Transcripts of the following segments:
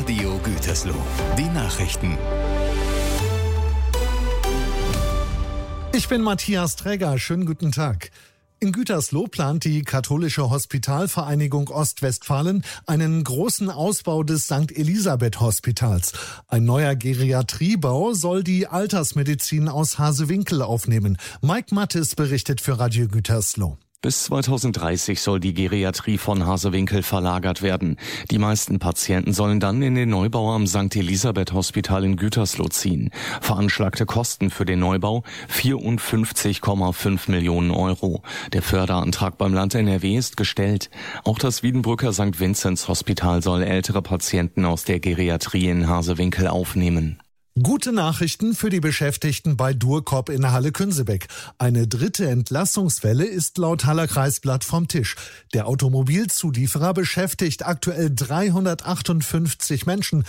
Radio Gütersloh. Die Nachrichten. Ich bin Matthias Träger. Schönen guten Tag. In Gütersloh plant die Katholische Hospitalvereinigung Ostwestfalen einen großen Ausbau des St. Elisabeth Hospitals. Ein neuer Geriatriebau soll die Altersmedizin aus Hasewinkel aufnehmen. Mike Mattes berichtet für Radio Gütersloh. Bis 2030 soll die Geriatrie von Hasewinkel verlagert werden. Die meisten Patienten sollen dann in den Neubau am St. Elisabeth Hospital in Gütersloh ziehen. Veranschlagte Kosten für den Neubau 54,5 Millionen Euro. Der Förderantrag beim Land NRW ist gestellt. Auch das Wiedenbrücker St. Vinzenz Hospital soll ältere Patienten aus der Geriatrie in Hasewinkel aufnehmen. Gute Nachrichten für die Beschäftigten bei Durkop in Halle-Künsebeck. Eine dritte Entlassungswelle ist laut Haller Kreisblatt vom Tisch. Der Automobilzulieferer beschäftigt aktuell 358 Menschen,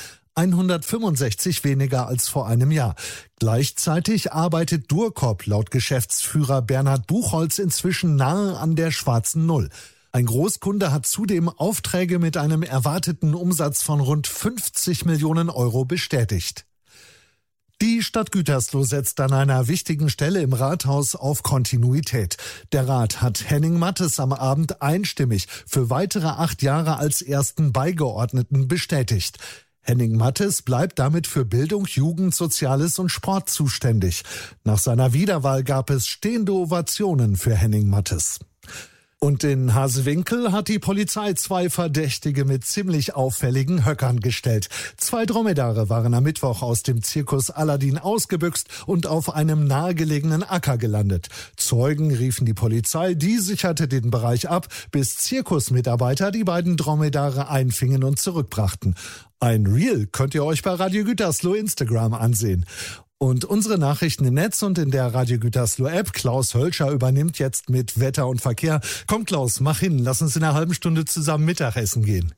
165 weniger als vor einem Jahr. Gleichzeitig arbeitet Durkop laut Geschäftsführer Bernhard Buchholz inzwischen nahe an der schwarzen Null. Ein Großkunde hat zudem Aufträge mit einem erwarteten Umsatz von rund 50 Millionen Euro bestätigt. Die Stadt Gütersloh setzt an einer wichtigen Stelle im Rathaus auf Kontinuität. Der Rat hat Henning Mattes am Abend einstimmig für weitere 8 Jahre als ersten Beigeordneten bestätigt. Henning Mattes bleibt damit für Bildung, Jugend, Soziales und Sport zuständig. Nach seiner Wiederwahl gab es stehende Ovationen für Henning Mattes. Und in Hasewinkel hat die Polizei 2 Verdächtige mit ziemlich auffälligen Höckern gestellt. 2 Dromedare waren am Mittwoch aus dem Zirkus Aladdin ausgebüxt und auf einem nahegelegenen Acker gelandet. Zeugen riefen die Polizei, die sicherte den Bereich ab, bis Zirkusmitarbeiter die beiden Dromedare einfingen und zurückbrachten. Ein Reel könnt ihr euch bei Radio Gütersloh Instagram ansehen. Und unsere Nachrichten im Netz und in der Radio Gütersloh App. Klaus Hölscher übernimmt jetzt mit Wetter und Verkehr. Komm Klaus, mach hin, lass uns in einer halben Stunde zusammen Mittagessen gehen.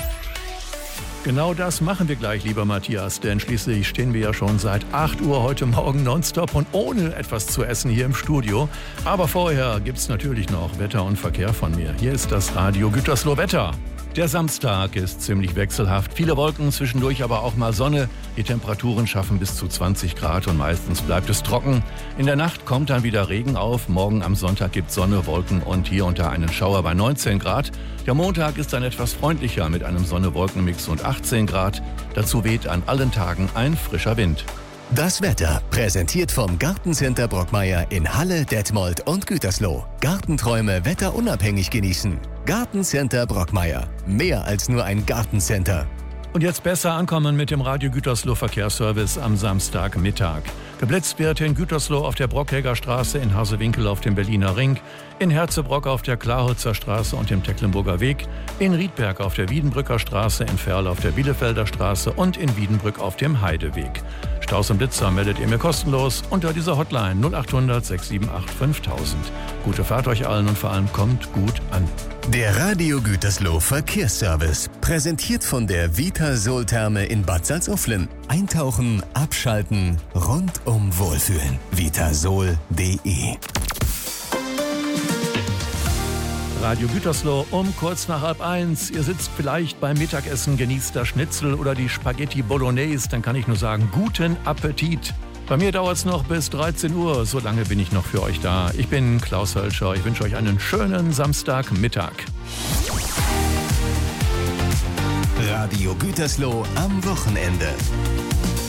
Genau das machen wir gleich, lieber Matthias, denn schließlich stehen wir ja schon seit 8 Uhr heute Morgen nonstop und ohne etwas zu essen hier im Studio. Aber vorher gibt's natürlich noch Wetter und Verkehr von mir. Hier ist das Radio Gütersloh Wetter. Der Samstag ist ziemlich wechselhaft. Viele Wolken, zwischendurch aber auch mal Sonne. Die Temperaturen schaffen bis zu 20 Grad und meistens bleibt es trocken. In der Nacht kommt dann wieder Regen auf. Morgen am Sonntag gibt Sonne, Wolken und hier und da einen Schauer bei 19 Grad. Der Montag ist dann etwas freundlicher mit einem Sonne-Wolken-Mix und 18 Grad. Dazu weht an allen Tagen ein frischer Wind. Das Wetter präsentiert vom Gartencenter Brockmeier in Halle, Detmold und Gütersloh. Gartenträume wetterunabhängig genießen. Gartencenter Brockmeier. Mehr als nur ein Gartencenter. Und jetzt besser ankommen mit dem Radio Gütersloh Verkehrsservice am Samstagmittag. Geblitzt wird in Gütersloh auf der Brockhäger Straße, in Hasewinkel auf dem Berliner Ring, in Herzebrock auf der Klarholzer Straße und dem Tecklenburger Weg, in Riedberg auf der Wiedenbrücker Straße, in Ferl auf der Bielefelder Straße und in Wiedenbrück auf dem Heideweg. Staus und Blitzer meldet ihr mir kostenlos unter dieser Hotline 0800 678 5000. Gute Fahrt euch allen und vor allem kommt gut an. Der Radio Gütersloh Verkehrsservice, präsentiert von der Vitasol-Therme in Bad Salzuflen. Eintauchen, abschalten, rundum wohlfühlen. Vitasol.de. Radio Gütersloh um kurz nach 12:30. Ihr sitzt vielleicht beim Mittagessen, genießt das Schnitzel oder die Spaghetti Bolognese. Dann kann ich nur sagen, guten Appetit. Bei mir dauert es noch bis 13 Uhr. So lange bin ich noch für euch da. Ich bin Klaus Hölscher. Ich wünsche euch einen schönen Samstagmittag. Radio Gütersloh am Wochenende.